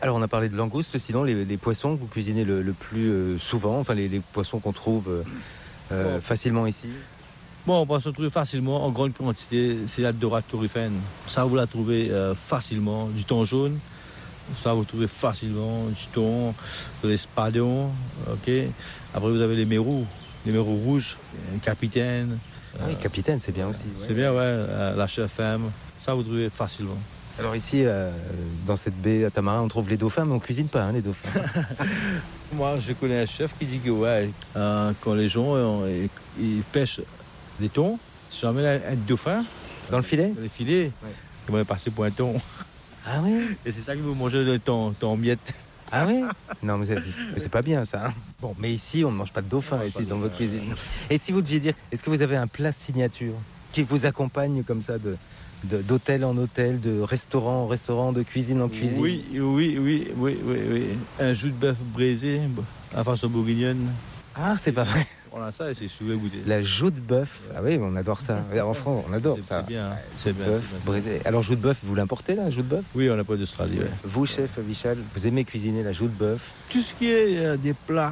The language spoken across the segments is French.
Alors on a parlé de langoustes, sinon les poissons que vous cuisinez le plus souvent, enfin les poissons qu'on trouve facilement ici. Bon, on peut se trouver facilement en grande quantité, c'est la dorade turifène. Ça, vous la trouvez facilement. Du thon jaune, ça, vous trouvez facilement. Du thon, les spadons, ok. Après, vous avez les mérous rouges, capitaine. Ah oui, capitaine, c'est bien aussi. C'est bien, ouais. La chef femme, ça, vous trouvez facilement. Alors ici, dans cette baie à Tamarin, on trouve les dauphins, mais on cuisine pas les dauphins. Moi, je connais un chef qui dit que ouais, quand les gens ils pêchent des thons, si jamais un dauphin Dans le filet? dans les filets, ils vont passer pour un thon. Ah oui. Et c'est ça qu'ils vont manger le thon en miettes. Ah oui. Non, mais c'est pas bien ça. Bon, mais ici, on ne mange pas de dauphin ici dans votre cuisine. Et si vous deviez dire, est-ce que vous avez un plat signature qui vous accompagne comme ça d'hôtel en hôtel, de restaurant en restaurant, de cuisine en cuisine? Oui. Un jus de bœuf braisé à façon bourguignonne. Ah, c'est pas vrai. On a ça et c'est souvent goûté. La joue de bœuf. Ah oui, on adore ça. En France, on adore ça. C'est bien, c'est bien. Bœuf braisé. Alors, joue de bœuf, vous l'importez, la joue de bœuf? Oui, on n'a pas d'Australie. Ouais. Vous, chef Vichal, vous aimez cuisiner la joue de bœuf? Tout ce qui est des plats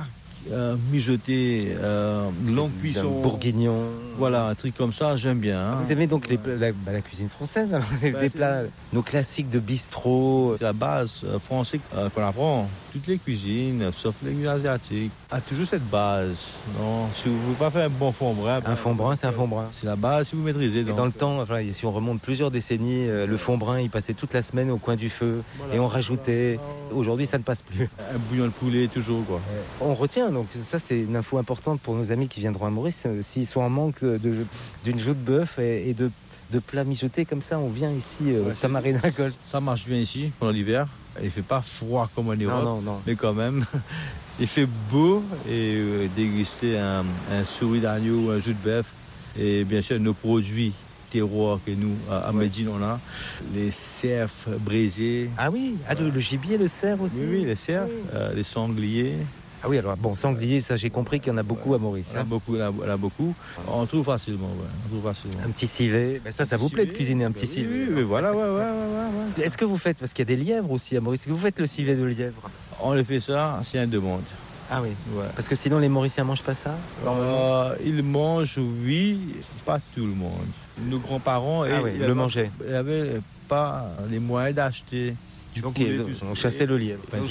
mijotés, longue cuisson. Bourguignon. Voilà, un truc comme ça, j'aime bien. Hein. Vous aimez donc la cuisine française, alors, les plats, nos classiques de bistrot. C'est la base française qu'on apprend. Toutes les cuisines, sauf les cuisines asiatiques, a toujours cette base. Non, si vous ne pouvez pas faire un bon fond brun. Un fond brun, c'est un fond brun. C'est la base si vous maîtrisez. Et dans le temps, enfin, si on remonte plusieurs décennies, le fond brun, il passait toute la semaine au coin du feu et on rajoutait. Aujourd'hui, ça ne passe plus. Un bouillon de poulet, toujours, quoi. On retient, donc ça, c'est une info importante pour nos amis qui viendront à Maurice. S'ils sont en manque d'une joue de bœuf et de plats mijotés comme ça, on vient ici au Tamarina Golf. Ça marche bien ici pendant l'hiver. Il ne fait pas froid comme en Europe, non. mais quand même, il fait beau et déguster un souris d'agneau, un jus de bœuf et bien sûr nos produits terroirs que nous, à Médine, on a. Les cerfs braisés. Ah oui, le gibier, le cerf aussi. Oui, les cerfs, les sangliers. Ah oui, alors bon, sanglier, ça j'ai compris qu'il y en a beaucoup à Maurice. On a beaucoup. On trouve facilement, Un petit civet. Mais ça vous plaît de cuisiner un petit civet? Oui, voilà, ouais. Est-ce que vous faites, parce qu'il y a des lièvres aussi à Maurice, est-ce que vous faites le civet de lièvre? On le fait ça s'il y a une demande. Ah oui, ouais. Parce que sinon les Mauriciens mangent pas ça? Ils mangent, oui, pas tout le monde. Nos grands-parents le mangeaient. Ils n'avaient pas les moyens d'acheter du poulet. On chassait le lièvre.